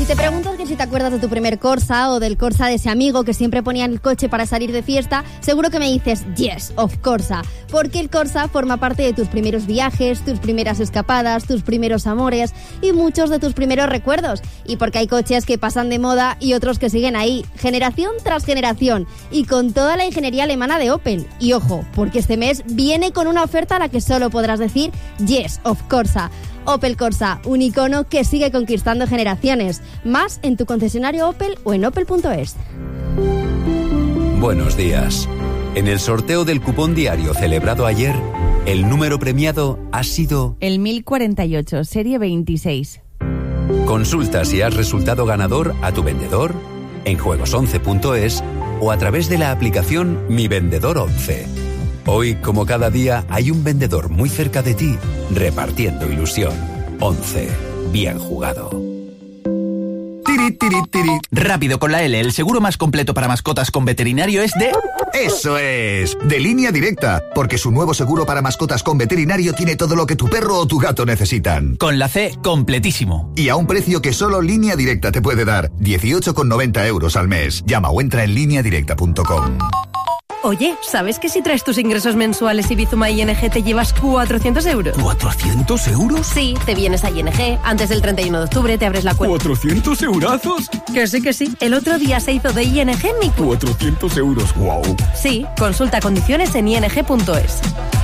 Si te preguntas que si te acuerdas de tu primer Corsa o del Corsa de ese amigo que siempre ponía en el coche para salir de fiesta, seguro que me dices yes, of Corsa, porque el Corsa forma parte de tus primeros viajes, tus primeras escapadas, tus primeros amores y muchos de tus primeros recuerdos. Y porque hay coches que pasan de moda y otros que siguen ahí, generación tras generación, y con toda la ingeniería alemana de Opel. Y ojo, porque este mes viene con una oferta a la que solo podrás decir yes, of Corsa. Opel Corsa, un icono que sigue conquistando generaciones. Más en tu concesionario Opel o en opel.es. Buenos días. En el sorteo del cupón diario celebrado ayer, el número premiado ha sido el 1048, serie 26. Consulta si has resultado ganador a tu vendedor, en juegos11.es o a través de la aplicación Mi Vendedor 11. Hoy, como cada día, hay un vendedor muy cerca de ti, repartiendo ilusión. 11. Bien jugado. Tiri, tiri, tiri. Rápido con la L, el seguro más completo para mascotas con veterinario es de... ¡Eso es! De Línea Directa, porque su nuevo seguro para mascotas con veterinario tiene todo lo que tu perro o tu gato necesitan. Con la C, completísimo. Y a un precio que solo Línea Directa te puede dar, 18,90 € al mes. Llama o entra en lineadirecta.com. Oye, ¿sabes que si traes tus ingresos mensuales y Bizuma ING te llevas 400 euros? ¿400 euros? Sí, te vienes a ING, antes del 31 de octubre te abres la cuenta. ¿400 eurazos? Que sí. El otro día se hizo de ING mi... 400 euros, wow. Sí, consulta condiciones en ing.es.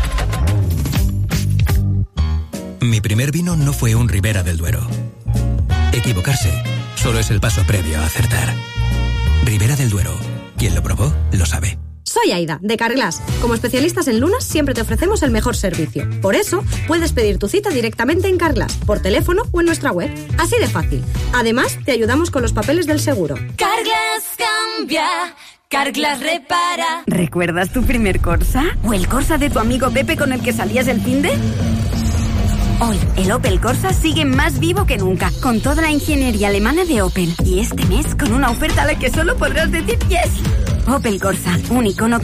Mi primer vino no fue un Ribera del Duero. Equivocarse solo es el paso previo a acertar. Ribera del Duero. Quien lo probó, lo sabe. Soy Aida, de Carglass. Como especialistas en lunas, siempre te ofrecemos el mejor servicio. Por eso, puedes pedir tu cita directamente en Carglass, por teléfono o en nuestra web. Así de fácil. Además, te ayudamos con los papeles del seguro. Carglass cambia, Carglass repara. ¿Recuerdas tu primer Corsa? ¿O el Corsa de tu amigo Pepe con el que salías el finde? Hoy, el Opel Corsa sigue más vivo que nunca, con toda la ingeniería alemana de Opel. Y este mes, con una oferta a la que solo podrás decir yes. Opel Corsa, un icono